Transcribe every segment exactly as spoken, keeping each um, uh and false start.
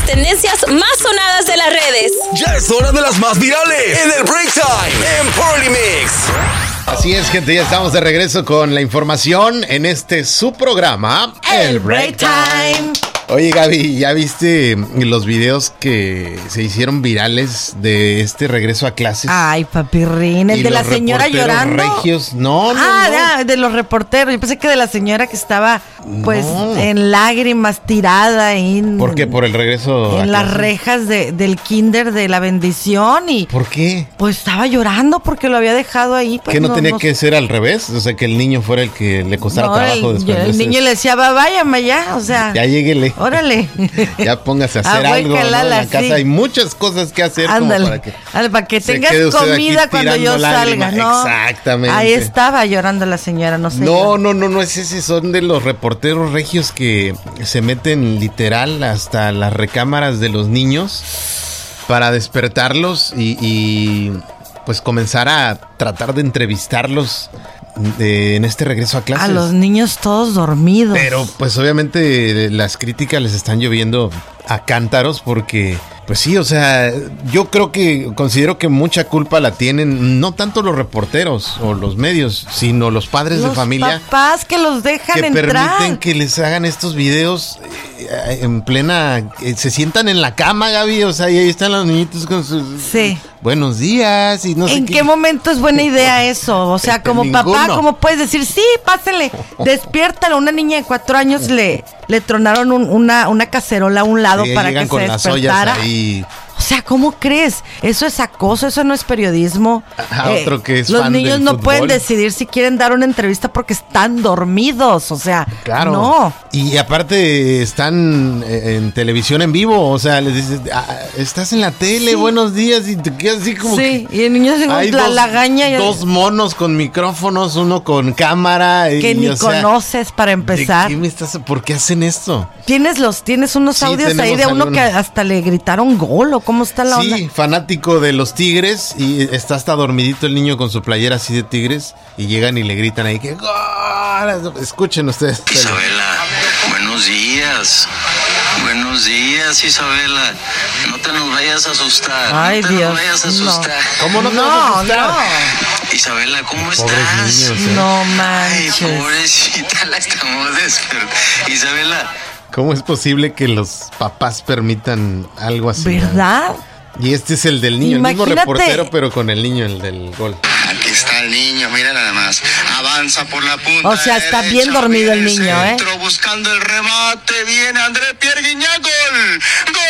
tendencias más sonadas de las redes. Ya es hora de las más virales en el Break Time en Polymix. Así es, gente, ya estamos de regreso con la información en este su programa, El Break Time. Oye, Gaby, ¿ya viste los videos que se hicieron virales de este regreso a clases? Ay, papirrín, el ¿Y de la los señora reporteros llorando. regios? No, no, ah, no. ya, de los reporteros. Yo pensé que de la señora que estaba, pues, No. en lágrimas, tirada ahí. En, ¿Por qué? ¿Por el regreso a En las clases? rejas de, del kinder de la bendición y... ¿Por qué? Pues estaba llorando porque lo había dejado ahí. Pues, ¿Que no, tenía que ser al revés? O sea, que el niño fuera el que le costara no, trabajo el, después el de ese- niño le decía, va, váyame ya, o sea... Ya lléguele. Órale. Ya póngase a hacer Ah, algo, güey, ¿no? que En lala, la casa sí. hay muchas cosas que hacer como Ándale, para que... ándale, para que se tengas quede usted aquí comida cuando yo tirando lágrimas. salga, ¿no? Exactamente. Ahí estaba llorando la señora, no sé. No, yo. no, no, no es ese, son de los reporteros regios que se meten literal hasta las recámaras de los niños para despertarlos y, y pues comenzar a tratar de entrevistarlos de- en este regreso a clases. A los niños todos dormidos. Pero pues obviamente las críticas les están lloviendo a cántaros porque, pues sí, o sea, yo creo que considero que mucha culpa la tienen no tanto los reporteros o los medios, sino los padres los de familia papás que los dejan que entrar. permiten que les hagan estos videos eh, en plena... eh, se sientan en la cama, Gaby, o sea, y ahí están los niñitos con sus... Sí. Buenos días y no sé ¿En qué. qué momento es buena idea eso? O sea, como Ninguno. papá, ¿cómo puedes decir? Sí, pásele, despiértalo. Una niña de cuatro años le, le tronaron un- una, una cacerola a un lado Sí, para llegan que con se las despertara. ollas ahí. O sea, ¿cómo crees? Eso es acoso, eso no es periodismo. Ajá, otro que es Los fan niños del no fútbol. pueden decidir si quieren dar una entrevista porque están dormidos. O sea, Claro. no. Y aparte están eh, en televisión en vivo, o sea, les dices, "Ah, estás en la tele, Sí. buenos días", y te quedas así como Sí, que... y el niño se Hay la dos, lagaña y- dos monos con micrófonos, uno con cámara. y, que ni o sea, conoces para ¿de empezar. qué me estás- ¿Por qué hacen esto? Tienes los, tienes unos Sí, audios ahí tenemos de uno algunos. que hasta le gritaron gol o cómo está la Sí, onda. fanático de los Tigres y está hasta dormidito el niño con su playera así de Tigres y llegan y le gritan ahí que ¡gol! Escuchen ustedes. Isabela, buenos días. Buenos días, Isabela. No te nos vayas a asustar. Ay, no te Dios, nos vayas a no. asustar. ¿Cómo no te vas a No, asustar? no. Isabela, ¿cómo Pobres estás? niños, ¿eh? No Ay, manches. pobrecita, la estamos despertando. Isabela, ¿Cómo es posible que los papás permitan algo así? ¿Verdad? Y este es el del niño, el Imagínate. mismo reportero, pero con el niño, el del gol. aquí está el niño, mira nada más. Avanza por la punta. O sea, está derecha, bien dormido el viene niño, ¿eh? centro, buscando el remate. Viene André Pierre Guignac, gol.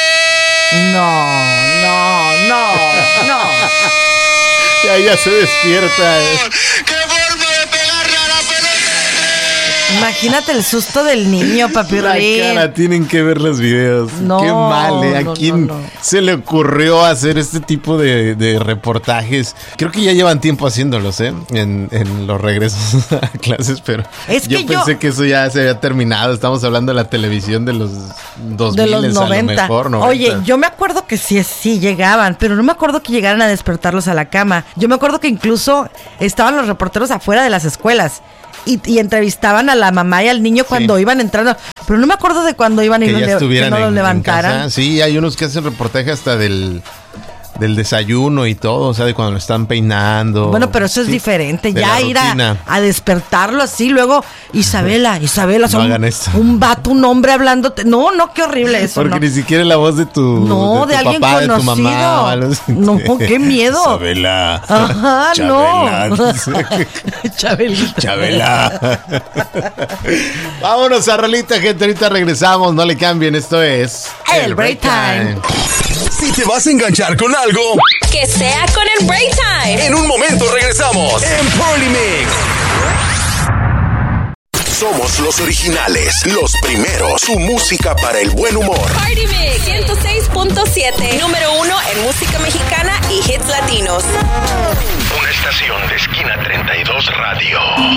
¡Gol! No, no, no, no. Ya, ya se despierta. eh. ¡Qué forma de pegarle a la pelota! Imagínate el susto del niño, papi La Rín. cara, tienen que ver los videos. No, Qué mal, ¿eh? ¿A no, quién no, no. se le ocurrió hacer este tipo de, de reportajes? Creo que ya llevan tiempo haciéndolos, ¿eh? En, en los regresos a clases, pero Es yo que yo- pensé que eso ya se había terminado. Estamos hablando de la televisión de los dos mil, De los noventa. a lo mejor, noventa. Oye, yo me acuerdo que sí, sí llegaban, pero no me acuerdo que llegaran a despertarlos a la cama. Yo me acuerdo que incluso estaban los reporteros afuera de las escuelas y, y entrevistaban a la mamá y al niño cuando iban entrando. Pero no me acuerdo de cuando iban y que los ya le- estuvieran que no en, los en levantaran. casa. Sí, hay unos que hacen reportaje hasta del, del desayuno y todo, o sea, de cuando lo están peinando. Bueno, pero eso es Sí, diferente. de Ya la ir a, rutina. a despertarlo así, luego, Isabela, Isabela, o sea, No un, hagan esto. un vato, un hombre hablándote. No, no, qué horrible eso. Porque no. ni siquiera es la voz de tu, No, de de tu alguien papá, de tu conocido. mamá. o algo así. No, qué miedo. Chabela. Ajá, Chabela. no. Chabelita. Chabela. Vámonos a rolita, gente. Ahorita regresamos. No le cambien. Esto es El Break Time. Si te vas a enganchar con algo, Que sea con el Break Time. en un momento regresamos en Polymix. Somos los originales, los primeros, tu música para el buen humor. Party Mix ciento seis punto siete. Número uno en música mexicana y hits latinos. Una estación de Esquina treinta y dos Radio.